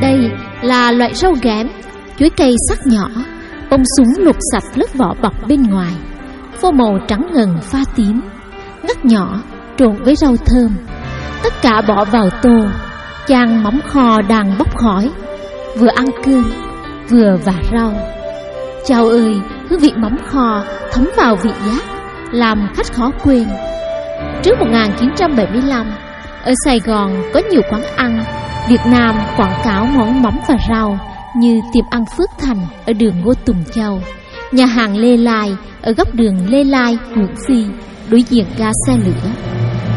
Đây là loại rau ghém, chuối cây sắc nhỏ, bông súng luộc sạch lớp vỏ bọc bên ngoài, phô màu trắng ngần pha tím, ngắt nhỏ trộn với rau thơm. Tất cả bỏ vào tô, chan mắm kho đang bốc khói, vừa ăn cơm vừa vả rau. Chao ơi, hương vị mắm kho thấm vào vị giác, làm khách khó quên. Trước 1975, ở Sài Gòn có nhiều quán ăn Việt Nam quảng cáo món mắm và rau, như tiệm ăn Phước Thành ở đường Ngô Tùng Châu, nhà hàng Lê Lai ở góc đường Lê Lai, Nguyễn Phi, đối diện ga xe lửa.